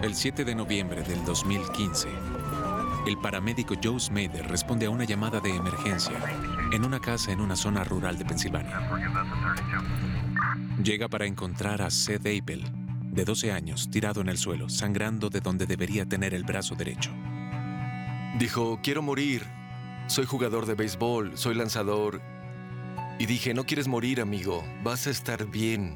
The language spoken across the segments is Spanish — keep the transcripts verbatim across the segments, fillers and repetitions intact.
El siete de noviembre del dos mil quince, el paramédico Joe Smader responde a una llamada de emergencia en una casa en una zona rural de Pensilvania. Llega para encontrar a Seth Abel, de doce años, tirado en el suelo, sangrando de donde debería tener el brazo derecho. Dijo, quiero morir. Soy jugador de béisbol, soy lanzador. Y dije, no quieres morir, amigo. Vas a estar bien.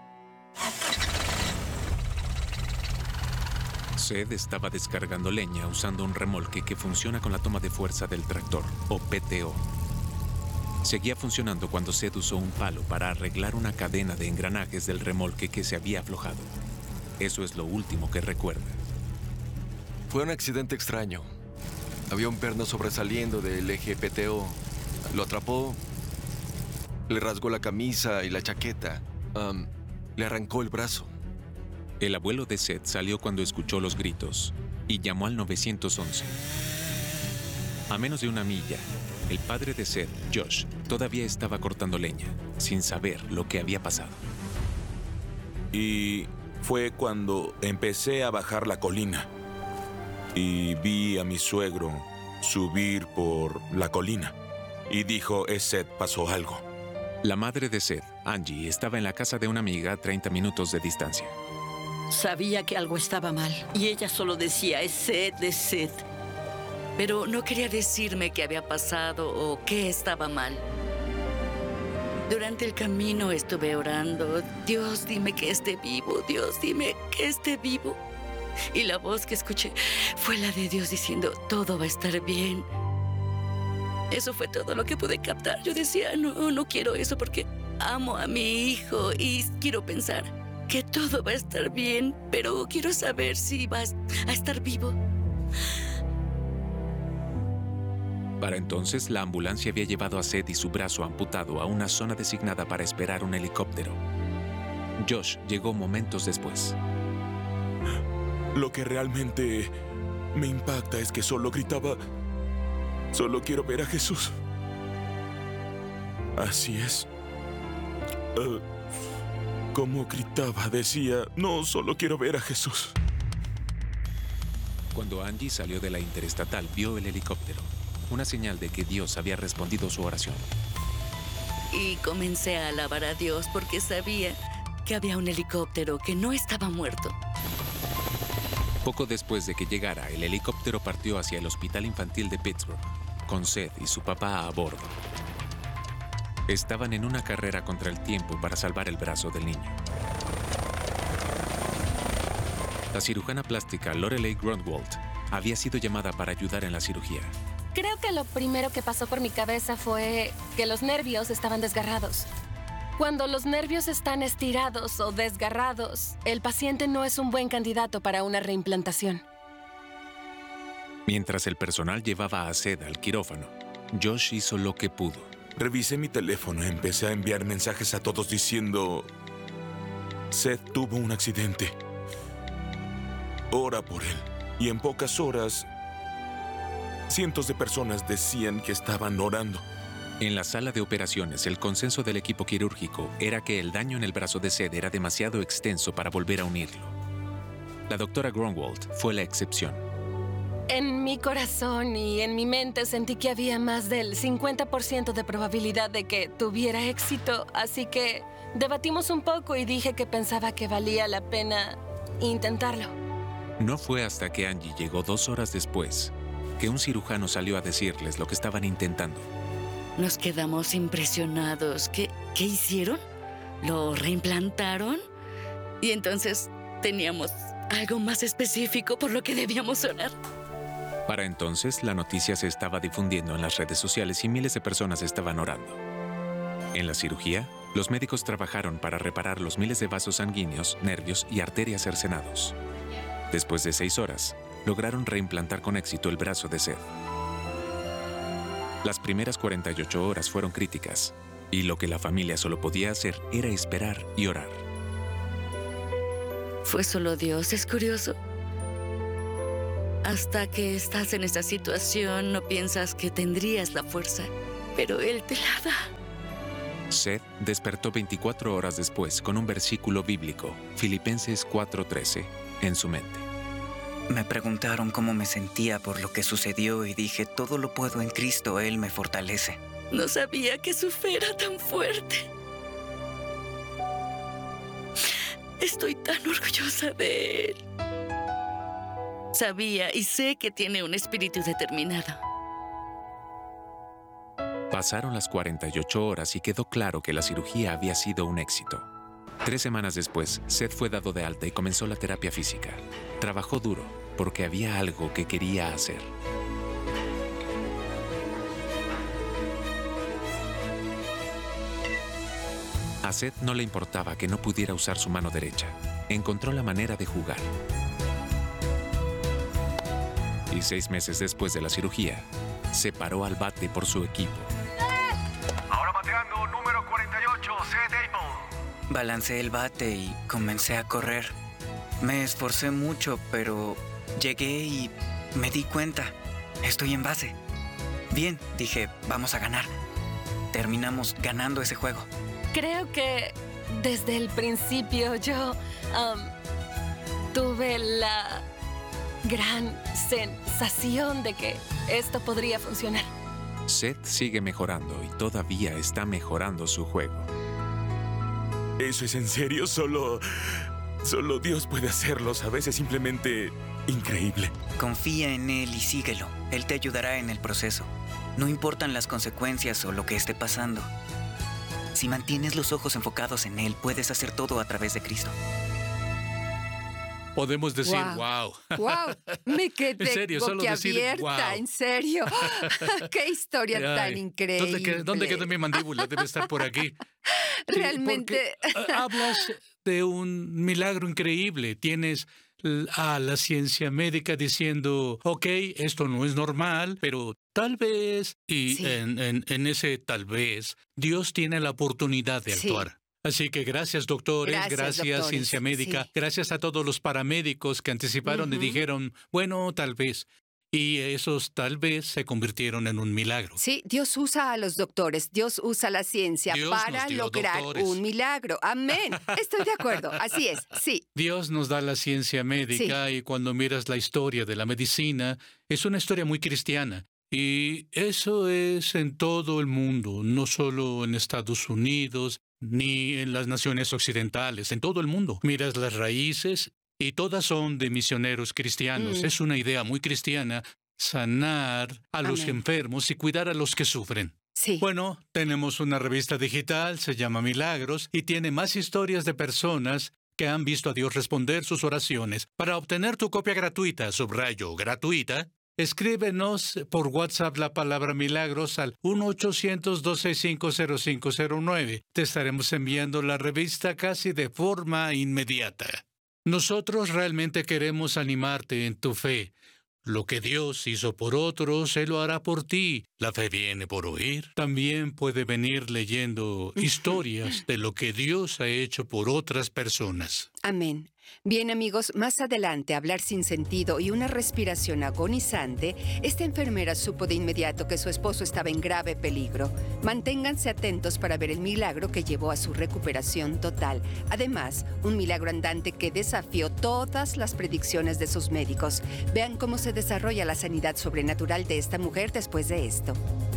Seth estaba descargando leña usando un remolque que funciona con la toma de fuerza del tractor, o P T O. Seguía funcionando cuando Seth usó un palo para arreglar una cadena de engranajes del remolque que se había aflojado. Eso es lo último que recuerda. Fue un accidente extraño. Había un perno sobresaliendo del eje P T O. Lo atrapó, le rasgó la camisa y la chaqueta. Um, le arrancó el brazo. El abuelo de Seth salió cuando escuchó los gritos y llamó al nueve once. A menos de una milla, el padre de Seth, Josh, todavía estaba cortando leña, sin saber lo que había pasado. Y fue cuando empecé a bajar la colina y vi a mi suegro subir por la colina y dijo, es Seth, pasó algo. La madre de Seth, Angie, estaba en la casa de una amiga a treinta minutos de distancia. Sabía que algo estaba mal y ella solo decía, es Seth, es Seth. Pero no quería decirme qué había pasado o qué estaba mal. Durante el camino estuve orando, Dios, dime que esté vivo, Dios, dime que esté vivo. Y la voz que escuché fue la de Dios diciendo, todo va a estar bien. Eso fue todo lo que pude captar. Yo decía, no, no quiero eso porque amo a mi hijo y quiero pensar que todo va a estar bien, pero quiero saber si vas a estar vivo. Para entonces, la ambulancia había llevado a Seth y su brazo amputado a una zona designada para esperar un helicóptero. Josh llegó momentos después. Lo que realmente me impacta es que solo gritaba, solo quiero ver a Jesús. Así es. Uh, como gritaba, decía, no, solo quiero ver a Jesús. Cuando Angie salió de la interestatal, vio el helicóptero. Una señal de que Dios había respondido su oración. Y comencé a alabar a Dios porque sabía que había un helicóptero que no estaba muerto. Poco después de que llegara, el helicóptero partió hacia el Hospital Infantil de Pittsburgh, con Seth y su papá a bordo. Estaban en una carrera contra el tiempo para salvar el brazo del niño. La cirujana plástica Lorelei Grunwald había sido llamada para ayudar en la cirugía. Creo que lo primero que pasó por mi cabeza fue que los nervios estaban desgarrados. Cuando los nervios están estirados o desgarrados, el paciente no es un buen candidato para una reimplantación. Mientras el personal llevaba a Seth al quirófano, Josh hizo lo que pudo. Revisé mi teléfono y empecé a enviar mensajes a todos diciendo, Seth tuvo un accidente. Ora por él. Y en pocas horas, cientos de personas decían que estaban orando. En la sala de operaciones, el consenso del equipo quirúrgico era que el daño en el brazo de Seth era demasiado extenso para volver a unirlo. La doctora Grunwald fue la excepción. En mi corazón y en mi mente sentí que había más del cincuenta por ciento de probabilidad de que tuviera éxito, así que debatimos un poco y dije que pensaba que valía la pena intentarlo. No fue hasta que Angie llegó dos horas después que un cirujano salió a decirles lo que estaban intentando. Nos quedamos impresionados. ¿Qué, qué hicieron? ¿Lo reimplantaron? Y entonces teníamos algo más específico por lo que debíamos orar. Para entonces, la noticia se estaba difundiendo en las redes sociales y miles de personas estaban orando. En la cirugía, los médicos trabajaron para reparar los miles de vasos sanguíneos, nervios y arterias cercenados. Después de seis horas, lograron reimplantar con éxito el brazo de Seth. Las primeras cuarenta y ocho horas fueron críticas, y lo que la familia solo podía hacer era esperar y orar. Fue solo Dios, es curioso. Hasta que estás en esa situación, no piensas que tendrías la fuerza, pero Él te la da. Seth despertó veinticuatro horas después con un versículo bíblico, Filipenses cuatro trece, en su mente. Me preguntaron cómo me sentía por lo que sucedió y dije, todo lo puedo en Cristo, Él me fortalece. No sabía que su fe era tan fuerte. Estoy tan orgullosa de él. Sabía y sé que tiene un espíritu determinado. Pasaron las cuarenta y ocho horas y quedó claro que la cirugía había sido un éxito. Tres semanas después, Seth fue dado de alta y comenzó la terapia física. Trabajó duro porque había algo que quería hacer. A Seth no le importaba que no pudiera usar su mano derecha. Encontró la manera de jugar. Y seis meses después de la cirugía, se paró al bate por su equipo. Ahora bateando, número cuarenta y ocho, Seth Apel. Balancé el bate y comencé a correr. Me esforcé mucho, pero llegué y me di cuenta. Estoy en base. Bien, dije, vamos a ganar. Terminamos ganando ese juego. Creo que desde el principio yo um, tuve la gran sensación de que esto podría funcionar. Seth sigue mejorando y todavía está mejorando su juego. ¿Eso es en serio? Solo... Solo Dios puede hacerlo, ¿sabes? Es simplemente increíble. Confía en Él y síguelo. Él te ayudará en el proceso. No importan las consecuencias o lo que esté pasando. Si mantienes los ojos enfocados en Él, puedes hacer todo a través de Cristo. Podemos decir, wow. wow. Wow, me quedé En serio, solo decir, boquiabierta, wow. en serio. Qué historia Ay, tan increíble. ¿Dónde quedó, ¿Dónde quedó mi mandíbula? Debe estar por aquí. Sí, Realmente. porque, ah, hablas de un milagro increíble. Tienes a la ciencia médica diciendo, ok, esto no es normal, pero tal vez, y Sí. en, en, en ese tal vez, Dios tiene la oportunidad de Sí. actuar. Así que gracias, doctores, Gracias, gracias, doctores, ciencia médica, sí. gracias a todos los paramédicos que anticiparon y Ujú. dijeron, bueno, tal vez. Y esos tal vez se convirtieron en un milagro. Sí, Dios usa a los doctores, Dios usa la ciencia Dios para nos dio lograr doctores. un milagro. Amén. Estoy de acuerdo. Así es, sí. Dios nos da la ciencia médica y cuando miras la historia de la medicina, es una historia muy cristiana. Y eso es en todo el mundo, no solo en Estados Unidos, ni en las naciones occidentales, en todo el mundo. Miras las raíces y todas son de misioneros cristianos. Mm. Es una idea muy cristiana sanar a los Amén. enfermos y cuidar a los que sufren. Sí. Bueno, tenemos una revista digital, se llama Milagros, y tiene más historias de personas que han visto a Dios responder sus oraciones. Para obtener tu copia gratuita, subrayo gratuita, escríbenos por WhatsApp la palabra Milagros al uno ochocientos, dos seis cinco, cero cinco cero nueve. Te estaremos enviando la revista casi de forma inmediata. Nosotros realmente queremos animarte en tu fe. Lo que Dios hizo por otros, Él lo hará por ti. La fe viene por oír. También puede venir leyendo historias de lo que Dios ha hecho por otras personas. Amén. Bien, amigos, más adelante, hablar sin sentido y una respiración agonizante, esta enfermera supo de inmediato que su esposo estaba en grave peligro. Manténganse atentos para ver el milagro que llevó a su recuperación total. Además, un milagro andante que desafió todas las predicciones de sus médicos. Vean cómo se desarrolla la sanidad sobrenatural de esta mujer después de esto.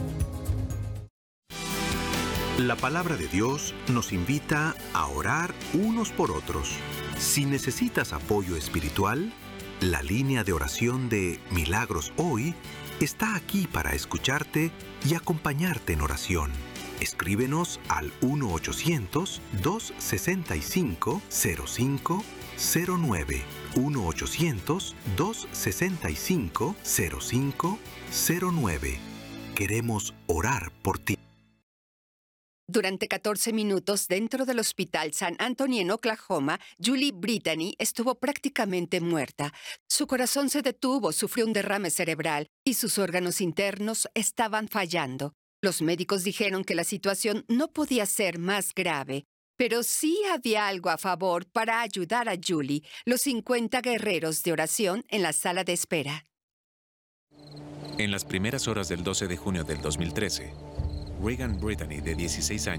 La palabra de Dios nos invita a orar unos por otros. Si necesitas apoyo espiritual, la línea de oración de Milagros Hoy está aquí para escucharte y acompañarte en oración. Escríbenos al uno ochocientos, dos seis cinco, cero cinco cero nueve. uno ochocientos, dos seis cinco, cero cinco cero nueve. Queremos orar por ti. Durante catorce minutos dentro del Hospital San Antonio en Oklahoma, Julie Brittany estuvo prácticamente muerta. Su corazón se detuvo, sufrió un derrame cerebral y sus órganos internos estaban fallando. Los médicos dijeron que la situación no podía ser más grave, pero sí había algo a favor para ayudar a Julie, los cincuenta guerreros de oración en la sala de espera. En las primeras horas del doce de junio del dos mil trece, Regan Brittany, de dieciséis años,